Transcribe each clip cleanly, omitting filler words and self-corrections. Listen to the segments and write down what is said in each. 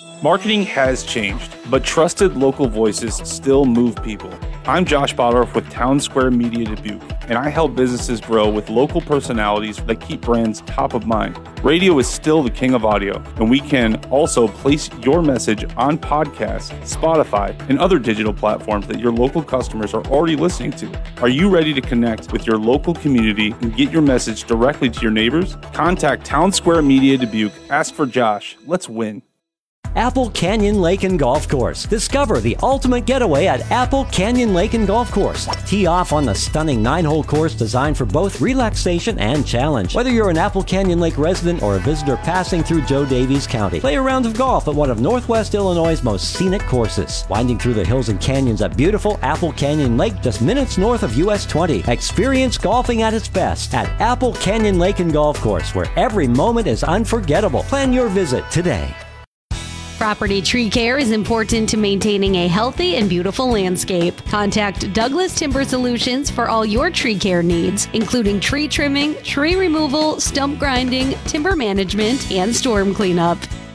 Marketing has changed, but trusted local voices still move people. I'm Josh Bodorf with Town Square Media Dubuque, and I help businesses grow with local personalities that keep brands top of mind. Radio is still the king of audio, and we can also place your message on podcasts, Spotify, and other digital platforms that your local customers are already listening to. Are you ready to connect with your local community and get your message directly to your neighbors? Contact Town Square Media Dubuque. Ask for Josh. Let's win. Apple Canyon Lake and Golf Course. Discover the ultimate getaway at Apple Canyon Lake and Golf Course. Tee off on the stunning 9-hole course designed for both relaxation and challenge. Whether you're an Apple Canyon Lake resident or a visitor passing through Joe Davies County, play a round of golf at one of Northwest Illinois' most scenic courses. Winding through the hills and canyons at beautiful Apple Canyon Lake just minutes north of US 20. Experience golfing at its best at Apple Canyon Lake and Golf Course, where every moment is unforgettable. Plan your visit today. Property tree care is important to maintaining a healthy and beautiful landscape. Contact Douglas Timber Solutions for all your tree care needs, including tree trimming, tree removal, stump grinding, timber management, and storm cleanup.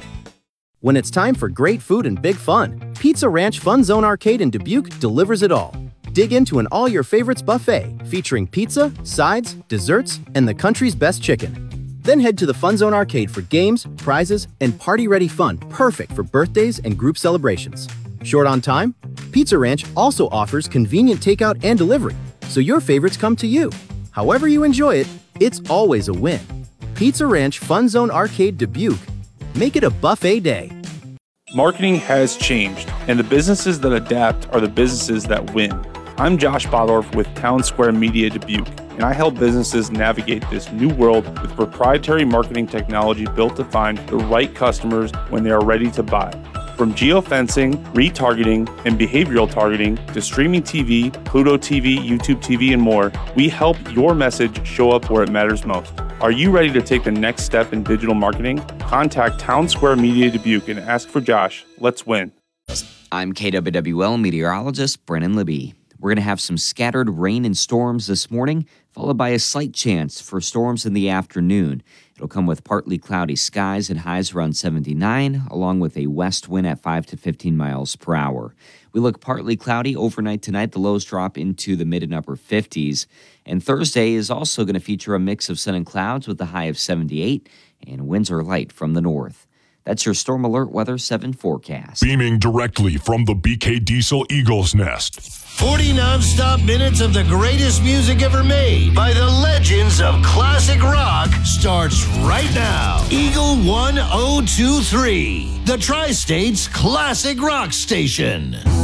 When it's time for great food and big fun, Pizza Ranch Fun Zone Arcade in Dubuque delivers it all. Dig into an all-your-favorites buffet featuring pizza, sides, desserts, and the country's best chicken. Then head to the Fun Zone Arcade for games, prizes, and party-ready fun perfect for birthdays and group celebrations. Short on time? Pizza Ranch also offers convenient takeout and delivery, so your favorites come to you. However you enjoy it, it's always a win. Pizza Ranch Fun Zone Arcade Dubuque. Make it a buffet day. Marketing has changed, and the businesses that adapt are the businesses that win. I'm Josh Bodorf with Town Square Media Dubuque, and I help businesses navigate this new world with proprietary marketing technology built to find the right customers when they are ready to buy. From geofencing, retargeting, and behavioral targeting to streaming TV, Pluto TV, YouTube TV, and more, we help your message show up where it matters most. Are you ready to take the next step in digital marketing? Contact Town Square Media Dubuque and ask for Josh. Let's win. I'm KWWL meteorologist Brennan Libby. We're going to have some scattered rain and storms this morning, followed by a slight chance for storms in the afternoon. It'll come with partly cloudy skies and highs around 79, along with a west wind at 5 to 15 miles per hour. We look partly cloudy overnight tonight. The lows drop into the mid and upper 50s. And Thursday is also going to feature a mix of sun and clouds with a high of 78, and winds are light from the north. That's your Storm Alert Weather 7 forecast. Beaming directly from the BK Diesel Eagle's Nest. 40 non-stop minutes of the greatest music ever made by the legends of classic rock starts right now. Eagle 1023, the Tri-State's classic rock station.